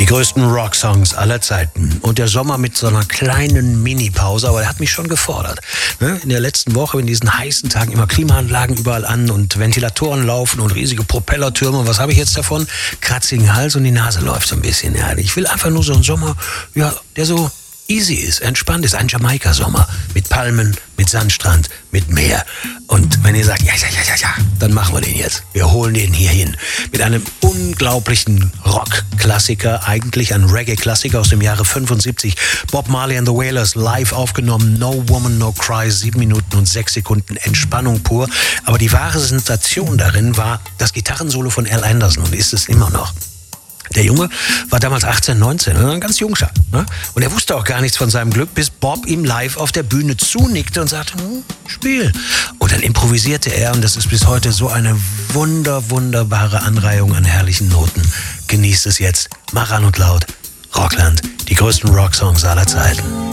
Die größten Rocksongs aller Zeiten. Und der Sommer mit so einer kleinen Mini-Pause, aber der hat mich schon gefordert. In der letzten Woche, in diesen heißen Tagen, immer Klimaanlagen überall an und Ventilatoren laufen und riesige Propellertürme. Und was habe ich jetzt davon? Kratzigen Hals und die Nase läuft so ein bisschen. Ja, ich will einfach nur so einen Sommer, ja, der so easy ist, entspannt ist. Ein Jamaika-Sommer mit Palmen, mit Sandstrand, mit Meer. Und wenn ihr sagt, ja, dann machen wir den jetzt. Wir holen den hier hin. Mit einem unglaublichen Rock-Klassiker, eigentlich ein Reggae-Klassiker aus dem Jahre 75. Bob Marley and the Wailers live aufgenommen. No Woman, No Cry, 7 Minuten und 6 Sekunden Entspannung pur. Aber die wahre Sensation darin war das Gitarrensolo von Al Anderson und ist es immer noch. Der Junge war damals 18, 19, ein ganz Jungscher. Ne? Und er wusste auch gar nichts von seinem Glück, bis Bob ihm live auf der Bühne zunickte und sagte, spiel. Und dann improvisierte er und das ist bis heute so eine wunderbare Anreihung an herrlichen Noten. Genießt es jetzt. Mach an und laut. Rockland, die größten Rocksongs aller Zeiten.